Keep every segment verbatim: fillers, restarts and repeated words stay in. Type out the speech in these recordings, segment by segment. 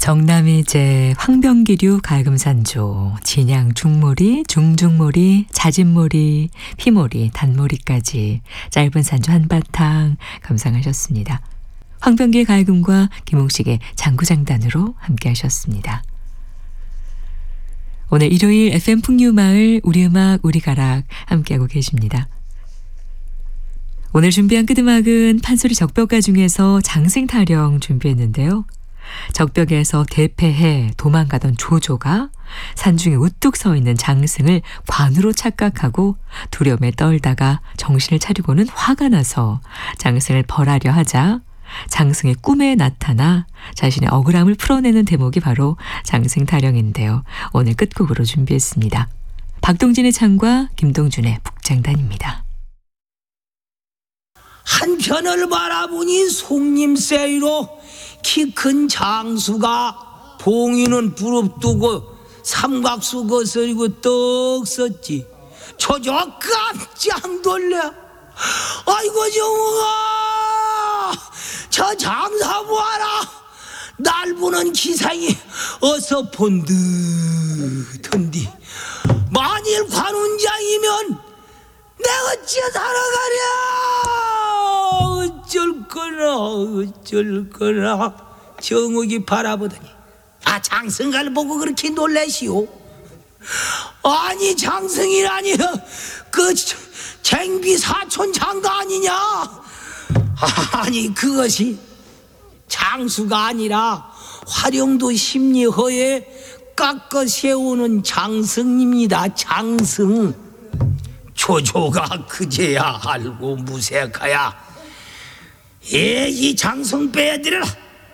정남이제 황병기류 갈금산조, 진양 중모리, 중중모리, 자진모리, 피모리, 단모리까지 짧은 산조 한바탕 감상하셨습니다. 황병기의 갈금과 김홍식의 장구장단으로 함께 하셨습니다. 오늘 일요일 에프엠 풍류마을 우리음악 우리가락 함께하고 계십니다. 오늘 준비한 끝음악은 판소리 적벽가 중에서 장승타령 준비했는데요. 적벽에서 대패해 도망가던 조조가 산중에 우뚝 서 있는 장승을 관우로 착각하고 두려움에 떨다가 정신을 차리고는 화가 나서 장승을 벌하려 하자 장승의 꿈에 나타나 자신의 억울함을 풀어내는 대목이 바로 장승타령인데요. 오늘 끝곡으로 준비했습니다. 박동진의 창과 김동준의 북장단입니다. 한편을 바라보니 송림새이로 키 큰 장수가 봉이는 부릅뜨고 삼각수 거스리고 떡 섰지. 조조 깜짝 놀래. 아이고 정우가 저 장사 보아라. 날 보는 기상이 어서 본듯한디 만일 관운장이면 내가 어찌 살아가랴. 어쩔 거나 어쩔 거나. 정욱이 바라보더니 아 장승갈 보고 그렇게 놀라시오. 아니 장승이라니 그 쟁비 사촌 장가 아니냐. 아니 그것이 장수가 아니라 화령도 심리허에 깎아 세우는 장승입니다. 장승. 조조가 그제야 알고 무색하야. 예, 이 장승 빼드려라.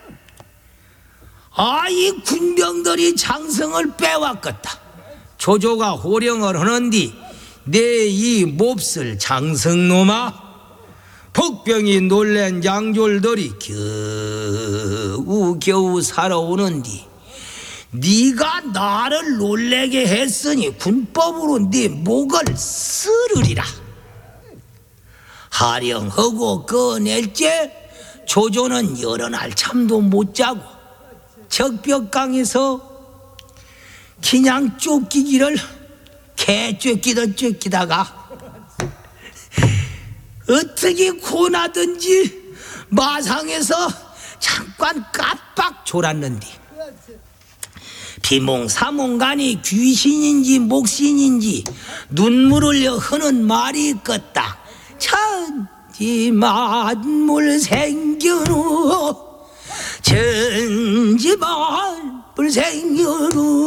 아, 이 군병들이 장승을 빼왔겠다. 조조가 호령을 하는디 내 이 몹쓸 장승놈아, 복병이 놀란 양졸들이 겨우 겨우 살아오는디 네가 나를 놀래게 했으니 군법으로 네 목을 쓰르리라. 하령하고 꺼낼째 조조는 여러 날 잠도 못 자고 적벽강에서 그냥 쫓기기를 개 쫓기듯 쫓기다가 어떻게 고나든지 마상에서 잠깐 깜빡 졸았는디 비몽사몽간이 귀신인지 목신인지 눈물을 흘려 흐는 말이 있겠다. 천지만물 생겨루 천지만물 생겨루